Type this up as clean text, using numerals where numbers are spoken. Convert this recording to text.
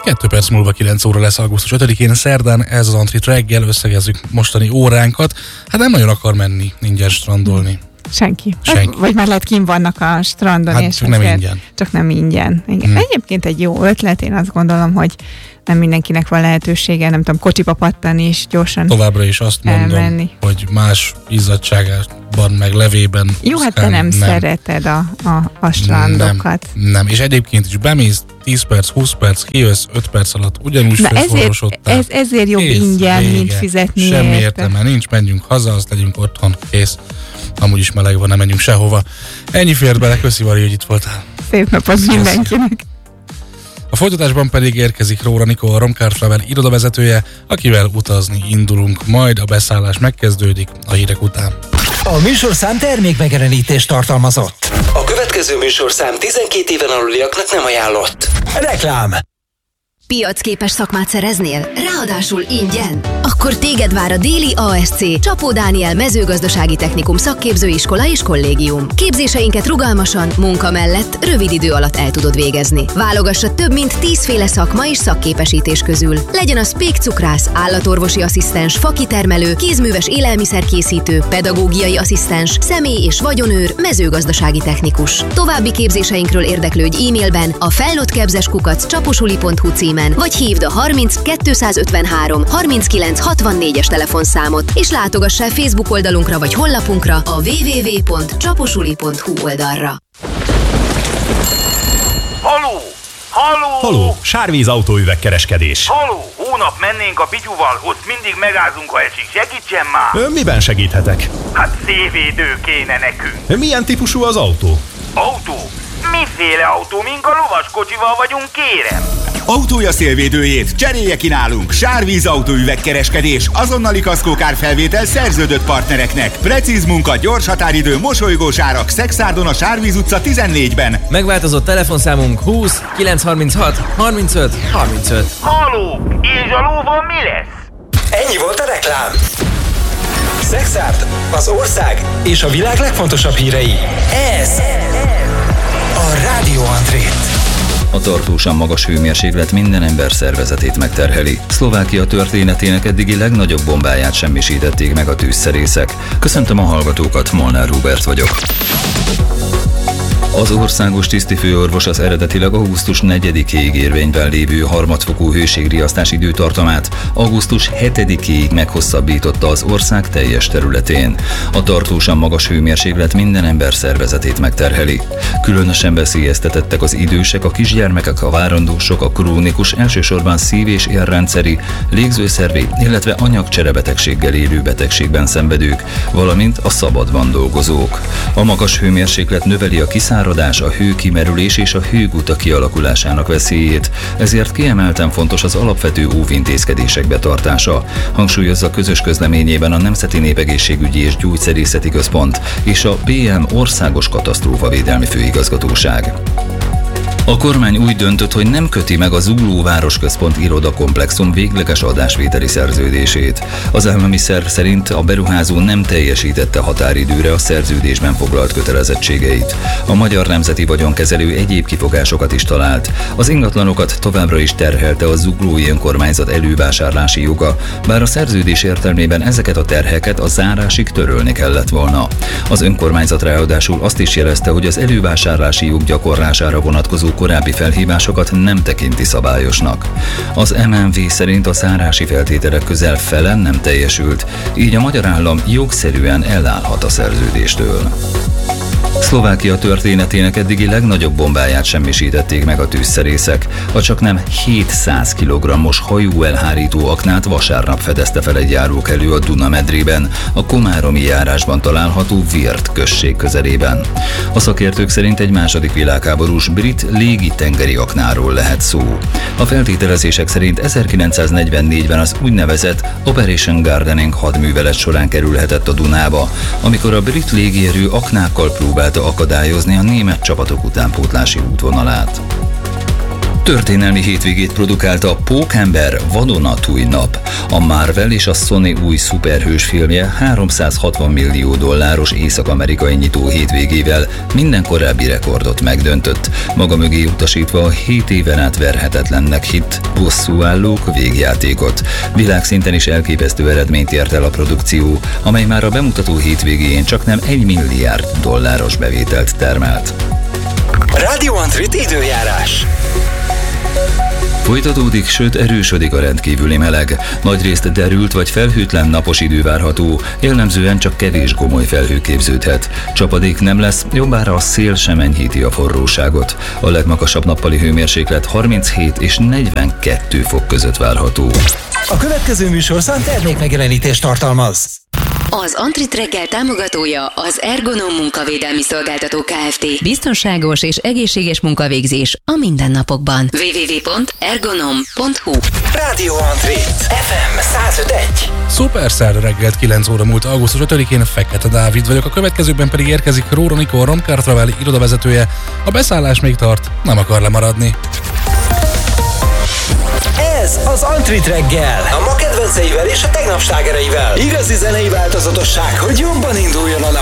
2 perc múlva 9 óra lesz augusztus 5-én, szerdán, ez az Antrit reggel, összegezzük mostani óránkat. Hát nem nagyon akar menni ingyen strandolni. Senki. Vagy már lehet kint vannak a strandon, hát és csak nem ingyen. Csak nem ingyen. Igen. Egyébként egy jó ötlet, én azt gondolom, hogy nem mindenkinek van lehetősége, nem tudom, kocsiba pattani és gyorsan továbbra is azt mondom, elmenni. Hogy más izzadságban, meg levében. Jó, hát te nem szereted a strandokat. Nem, és egyébként is bemész 10 perc, 20 perc, kijössz 5 perc alatt, ugyanúgy felforrósodtál. Ezért jobb ingyen, mint fizetni. Semmi értelme nincs, menjünk haza, azt legyünk otthon, kész. Amúgy is meleg van, nem menjünk sehova. Ennyi fért bele, köszi Vari, hogy itt voltál. Szép napot mindenkinek. A folytatásban pedig érkezik Róra Nikó, a Romkár Travel irodavezetője, akivel utazni indulunk, majd a beszállás megkezdődik a hírek után. A műsorszám termékmegjelenítést tartalmazott. A következő műsorszám 12 éven aluliaknak nem ajánlott. Reklám. Piacképes szakmát szereznél? Ráadásul ingyen? Akkor téged vár a Déli ASC Csapó Dániel mezőgazdasági technikum szakképzőiskola és kollégium. Képzéseinket rugalmasan, munka mellett rövid idő alatt el tudod végezni. Válogassa több mint 10 féle szakma és szakképesítés közül. Legyen az pékcukrász, állatorvosi asszisztens, fakitermelő, kézműves élelmiszerkészítő, pedagógiai asszisztens, személy- és vagyonőr, mezőgazdasági technikus. További képzéseinkről érdeklődj e-mailben a felnőtttkepzeskukac.csaposuli.hu címen, vagy hívd a 30 253 39 64-es telefonszámot, és látogass el Facebook oldalunkra vagy honlapunkra a www.csaposuli.hu oldalra. Haló! Haló! Haló! Sárvíz autóüvegkereskedés. Haló! Hónap mennénk a Pityuval, ott mindig megázunk, ha esik. Segítsen már! Miben segíthetek? Hát szélvédő kéne nekünk. Milyen típusú az autó? Autó? Miféle autó? Mink a lovaskocsival vagyunk, kérem? Autója szélvédőjét cserélje ki nálunk. Sárvíz autóüvegkereskedés, azonnali kaszkókárfelvétel szerződött partnereknek. Precíz munka, gyors határidő, mosolygós árak. Szexárdon a Sárvíz utca 14-ben. Megváltozott telefonszámunk 20 936 35 35. Haló! És a lóval mi lesz? Ennyi volt a reklám. Szexárd, az ország és a világ legfontosabb hírei. Ez a Rádió Antrit. A tartósan magas hőmérséklet minden ember szervezetét megterheli. Szlovákia történetének eddigi legnagyobb bombáját semmisítették meg a tűzszerészek. Köszöntöm a hallgatókat, Molnár Róbert vagyok. Az országos tisztifőorvos az eredetileg augusztus 4-ig érvényben lévő harmadfokú hőségriasztás időtartamát augusztus 7-ig meghosszabbította az ország teljes területén. A tartósan magas hőmérséklet minden ember szervezetét megterheli. Különösen veszélyeztetettek az idősek, a kisgyermekek, a várandósok, a krónikus, elsősorban szív- és érrendszeri, légzőszervi, illetve anyagcserebetegséggel élő betegségben szenvedők, valamint a szabadban dolgozók. A magas hőmérséklet növeli a kiszáradás, a hőkimerülés és a hőguta kialakulásának veszélyét, ezért kiemelten fontos az alapvető óvintézkedések betartása, hangsúlyozza közös közleményében a Nemzeti Népegészségügyi és Gyógyszerészeti Központ és a PM Országos Katasztrófavédelmi Főigazgatóság. A kormány úgy döntött, hogy nem köti meg a Zugló Városközpont irodakomplexum végleges adásvételi szerződését. Az állami szerv szerint a beruházó nem teljesítette határidőre a szerződésben foglalt kötelezettségeit. A Magyar Nemzeti Vagyonkezelő egyéb kifogásokat is talált. Az ingatlanokat továbbra is terhelte a zuglói önkormányzat elővásárlási joga, bár a szerződés értelmében ezeket a terheket a zárásig törölni kellett volna. Az önkormányzat ráadásul azt is jelezte, hogy az elővásárlási jog gyakorlására vonatkozó korábbi felhívásokat nem tekinti szabályosnak. Az MNV szerint a zárási feltételek közel fele nem teljesült, így a magyar állam jogszerűen elállhat a szerződéstől. Szlovákia történetének eddigi legnagyobb bombáját semmisítették meg a tűzszerészek. A csaknem 700 kg-os hajóelhárító aknát vasárnap fedezte fel egy járókelő a Duna medrében, a komáromi járásban található Virt község közelében. A szakértők szerint egy második világháborús brit légi-tengeri aknáról lehet szó. A feltételezések szerint 1944-ben az úgynevezett Operation Gardening hadművelet során kerülhetett a Dunába, amikor a brit légierő aknákkal próbálta akadályozni a német csapatok utánpótlási útvonalát. Történelmi hétvégét produkálta Pókember vadonatúj nap. A Marvel és a Sony új szuperhős filmje $360 millió észak-amerikai nyitó hétvégével minden korábbi rekordot megdöntött. Maga mögé utasítva a 7 éven át verhetetlennek hitt bosszúállók végjátékot. Világszinten is elképesztő eredményt ért el a produkció, amely már a bemutató hétvégén csaknem $1 milliárd bevételt termelt. Radio Antrit időjárás. Folytatódik, sőt erősödik a rendkívüli meleg. Nagyrészt derült vagy felhőtlen napos idő várható, jellemzően csak kevés gomoly felhő képződhet. Csapadék nem lesz, jobbára a szél sem enyhíti a forróságot. A legmagasabb nappali hőmérséklet 37 és 42 fok között várható. A következő műsorszám termékmegjelenítést tartalmaz. Az Antrit reggel támogatója az Ergonom munkavédelmi szolgáltató Kft. Biztonságos és egészséges munkavégzés a mindennapokban. www.ergonom.hu. Radio Antrit FM 105.1. Szuperszer reggelt 9 óra múlt augusztus 5-én, Fekete Dávid vagyok, a következőkben pedig érkezik Róra Nikó, a Romcar Travel irodavezetője. A beszállás még tart, nem akar lemaradni. Ez az Antrit reggel, a ma kedvenceivel és a tegnap slágereivel. Igazi zenei változatosság, hogy jobban induljon a nap.